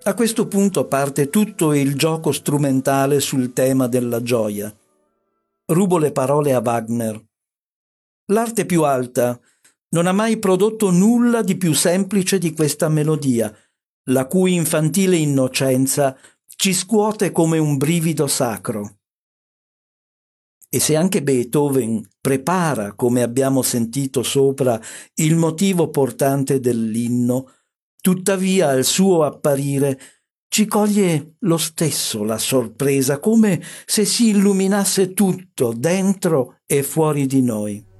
A questo punto parte tutto il gioco strumentale sul tema della gioia. Rubo le parole a Wagner. L'arte più alta non ha mai prodotto nulla di più semplice di questa melodia, la cui infantile innocenza ci scuote come un brivido sacro. E se anche Beethoven prepara, come abbiamo sentito sopra, il motivo portante dell'inno, tuttavia al suo apparire ci coglie lo stesso la sorpresa, come se si illuminasse tutto dentro e fuori di noi.